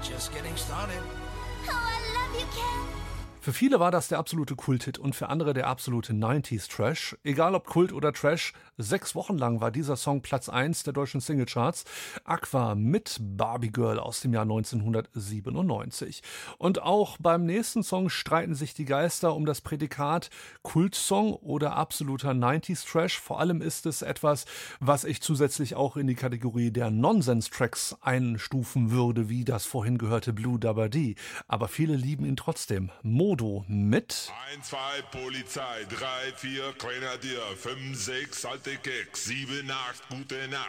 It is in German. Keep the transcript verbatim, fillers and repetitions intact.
Just getting started. Oh, I love you, Ken. Für viele war das der absolute Kulthit und für andere der absolute neunziger Trash. Egal ob Kult oder Trash, sechs Wochen lang war dieser Song Platz eins der deutschen Singlecharts. Aqua mit Barbie Girl aus dem Jahr neunzehnhundertsiebenundneunzig. Und auch beim nächsten Song streiten sich die Geister um das Prädikat Kultsong oder absoluter neunziger Trash. Vor allem ist es etwas, was ich zusätzlich auch in die Kategorie der Nonsense-Tracks einstufen würde, wie das vorhin gehörte Blue Dabba Dee. Aber viele lieben ihn trotzdem. Modo mit eins, zwei, Polizei, drei, vier, Grenadier, fünf, sechs, alte Keks, sieben, acht, gute Nacht.